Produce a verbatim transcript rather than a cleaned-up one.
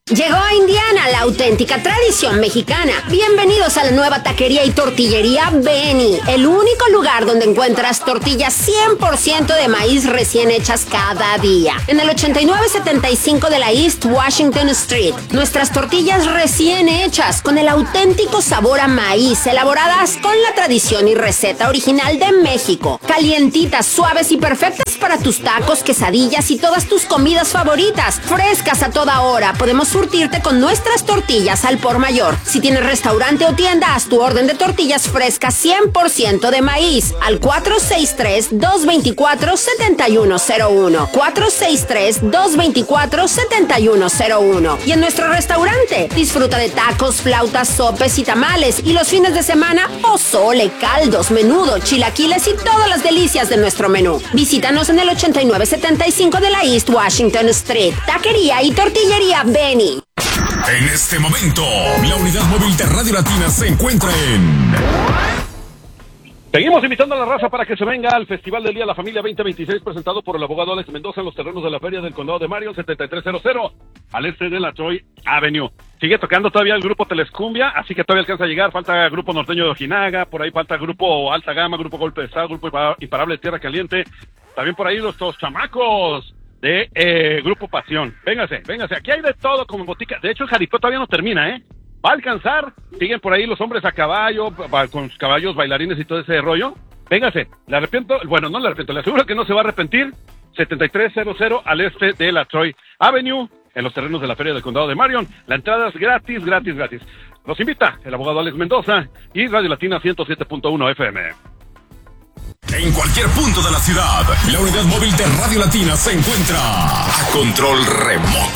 Llegó a Indiana la auténtica tradición mexicana. Bienvenidos a la nueva taquería y tortillería Benny, el único lugar donde encuentras tortillas cien por ciento de maíz recién hechas cada día. En el ochenta y nueve setenta y cinco de la East Washington Street. Nuestras tortillas recién hechas, con el auténtico sabor a maíz, elaboradas con la tradición y receta original de México. Calientitas, suaves y perfectas para tus tacos, quesadillas y todas tus comidas favoritas. Frescas a toda hora. Podemos surtirte con nuestras tortillas al por mayor. Si tienes restaurante o tienda, haz tu orden de tortillas frescas cien por ciento de maíz al cuatro seis tres, dos dos cuatro, siete uno cero uno. cuatro seis tres, dos dos cuatro, siete uno cero uno. Y en nuestro restaurante, disfruta de tacos, flautas, sopes y tamales. Y los fines de semana, pozole, caldos, menudo, chilaquiles y todas las delicias de nuestro menú. Visítanos en el ochenta y nueve setenta y cinco de la East Washington Street. Taquería y tortillería Benny. En este momento, la unidad móvil de Radio Latina se encuentra en... Seguimos invitando a la raza para que se venga al Festival del Día de la Familia veinte veintiséis, presentado por el abogado Alex Mendoza en los terrenos de la Feria del Condado de Marion, setenta y tres cero cero, al este de la Troy Avenue. Sigue tocando todavía el grupo Telescumbia, así que todavía alcanza a llegar. Falta grupo norteño de Ojinaga, por ahí falta grupo Alta Gama, grupo Golpe de Estado, grupo Imparable Tierra Caliente. También por ahí los dos chamacos de eh, Grupo Pasión. Véngase, véngase, aquí hay de todo como en botica. De hecho, el jaripeo todavía no termina, ¿eh? Va a alcanzar, siguen por ahí los hombres a caballo, con sus caballos bailarines y todo ese rollo. Véngase, le arrepiento, bueno, no le arrepiento, le aseguro que no se va a arrepentir. setenta y tres cero cero al este de la Troy Avenue, en los terrenos de la Feria del Condado de Marion. La entrada es gratis, gratis, gratis. Los invita el abogado Alex Mendoza y Radio Latina ciento siete punto uno F M. En cualquier punto de la ciudad, la unidad móvil de Radio Latina se encuentra a control remoto.